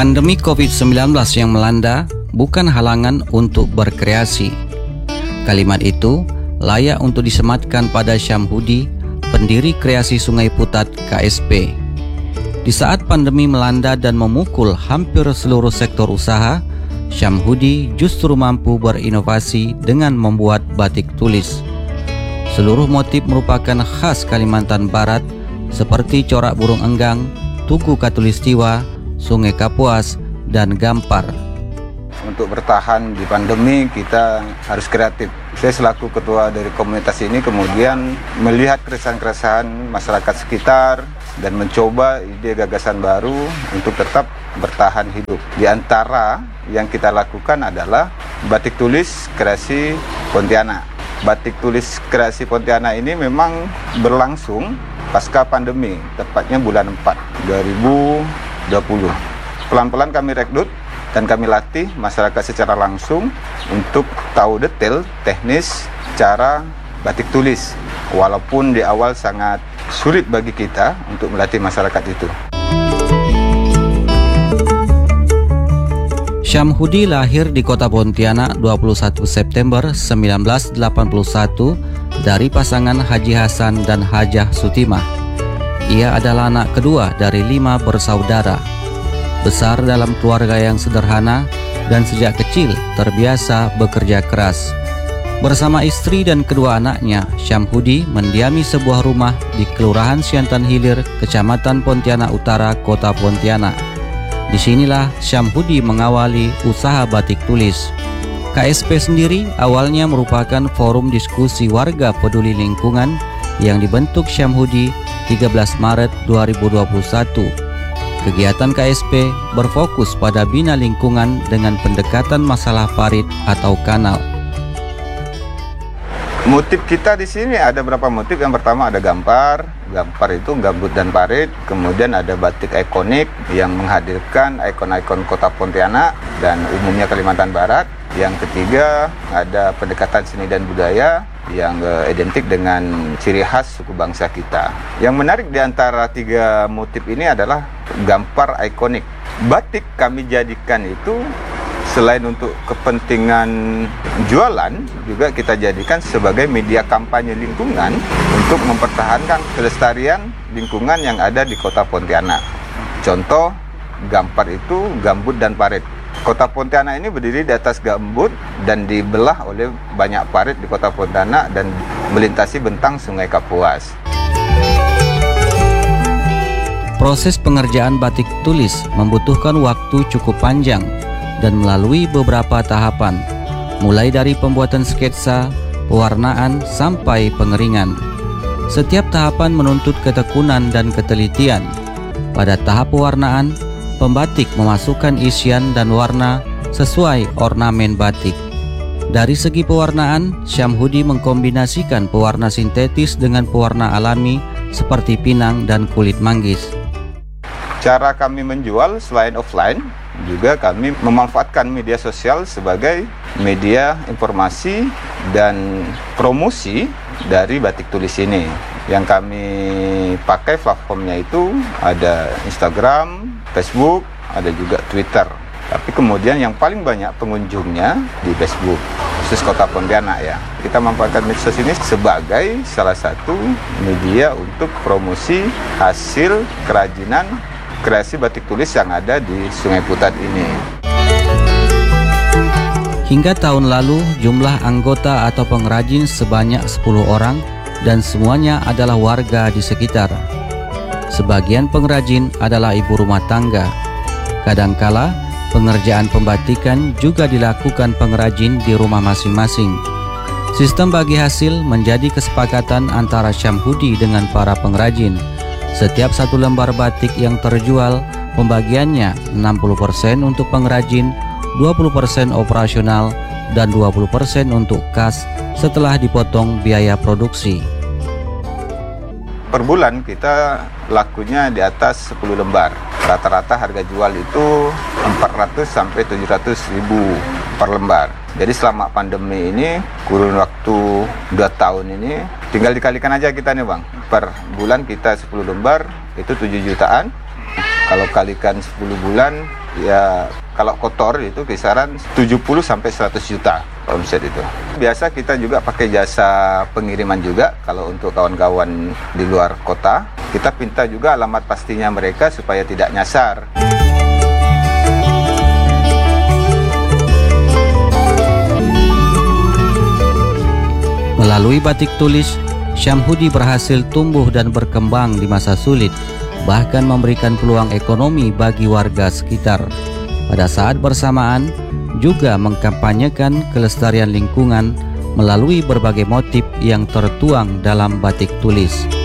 Pandemi COVID-19 yang melanda bukan halangan untuk berkreasi. Kalimat itu layak untuk disematkan pada Syamhudi, pendiri kreasi Sungai Putat KSP. Di saat pandemi melanda dan memukul hampir seluruh sektor usaha, Syamhudi justru mampu berinovasi dengan membuat batik tulis. Seluruh motif merupakan khas Kalimantan Barat seperti corak burung enggang, tugu Katulistiwa, Sungai Kapuas, dan Gampar. Untuk bertahan di pandemi kita harus kreatif. Saya selaku ketua dari komunitas ini kemudian melihat keresahan-keresahan masyarakat sekitar dan mencoba ide gagasan baru untuk tetap bertahan hidup. Di antara yang kita lakukan adalah batik tulis kreasi Pontianak. Batik tulis kreasi Pontianak ini memang berlangsung pasca pandemi, tepatnya bulan 4 2020. Pelan-pelan kami rekrut dan kami latih masyarakat secara langsung untuk tahu detail teknis cara batik tulis. Walaupun di awal sangat sulit bagi kita untuk melatih masyarakat itu. Syamhudi lahir di kota Pontianak 21 September 1981 dari pasangan Haji Hasan dan Hajah Sutimah. Ia adalah anak kedua dari 5 bersaudara. Besar dalam keluarga yang sederhana dan sejak kecil terbiasa bekerja keras. Bersama istri dan kedua anaknya, Syamhudi mendiami sebuah rumah di Kelurahan Siantan Hilir, Kecamatan Pontianak Utara, Kota Pontianak. Disinilah Syamhudi mengawali usaha batik tulis. KSP sendiri awalnya merupakan forum diskusi warga peduli lingkungan yang dibentuk Syamhudi 13 Maret 2021. Kegiatan KSP berfokus pada bina lingkungan dengan pendekatan masalah parit atau kanal. Motif kita di sini ada berapa motif. Yang pertama ada gampar. Gampar itu gambut dan parit. Kemudian ada batik ikonik yang menghadirkan ikon-ikon kota Pontianak dan umumnya Kalimantan Barat. Yang ketiga ada pendekatan seni dan budaya yang identik dengan ciri khas suku bangsa kita. Yang menarik di antara 3 motif ini adalah gampar ikonik. Batik kami jadikan itu selain untuk kepentingan jualan, juga kita jadikan sebagai media kampanye lingkungan untuk mempertahankan kelestarian lingkungan yang ada di kota Pontianak. Contoh, gampar itu gambut dan parit. Kota Pontianak ini berdiri di atas gambut dan dibelah oleh banyak parit di kota Pontianak dan melintasi bentang Sungai Kapuas. Proses pengerjaan batik tulis membutuhkan waktu cukup panjang dan melalui beberapa tahapan, mulai dari pembuatan sketsa, pewarnaan, sampai pengeringan. Setiap tahapan menuntut ketekunan dan ketelitian. Pada tahap pewarnaan, pembatik memasukkan isian dan warna sesuai ornamen batik. Dari segi pewarnaan, Syamhudi mengkombinasikan pewarna sintetis dengan pewarna alami seperti pinang dan kulit manggis. Cara kami menjual selain offline, juga kami memanfaatkan media sosial sebagai media informasi dan promosi dari batik tulis ini. Yang kami pakai platformnya itu ada Instagram, Facebook, ada juga Twitter. Tapi kemudian yang paling banyak pengunjungnya di Facebook, khusus kota Pontianak ya. Kita memanfaatkan medsos ini sebagai salah satu media untuk promosi hasil kerajinan kreasi batik tulis yang ada di Sungai Putat ini. Hingga tahun lalu, jumlah anggota atau pengrajin sebanyak 10 orang dan semuanya adalah warga di sekitar. Sebagian pengrajin adalah ibu rumah tangga. Kadangkala, pengerjaan pembatikan juga dilakukan pengrajin di rumah masing-masing. Sistem bagi hasil menjadi kesepakatan antara Syamhudi dengan para pengrajin. Setiap 1 lembar batik yang terjual, pembagiannya 60% untuk pengrajin, 20% operasional, dan 20% untuk kas setelah dipotong biaya produksi. Per bulan kita lakunya di atas 10 lembar. Rata-rata harga jual itu 400 sampai 700 ribu per lembar. Jadi selama pandemi ini, kurun waktu 2 tahun ini, tinggal dikalikan aja kita nih Bang. Per bulan kita 10 lembar, itu 7 jutaan. Kalau kalikan 10 bulan, ya kalau kotor itu kisaran 70 sampai 100 juta omset itu. Biasa kita juga pakai jasa pengiriman juga kalau untuk kawan-kawan di luar kota. Kita minta juga alamat pastinya mereka supaya tidak nyasar. Melalui batik tulis, Syamhudi berhasil tumbuh dan berkembang di masa sulit, bahkan memberikan peluang ekonomi bagi warga sekitar. Pada saat bersamaan, juga mengkampanyekan kelestarian lingkungan melalui berbagai motif yang tertuang dalam batik tulis.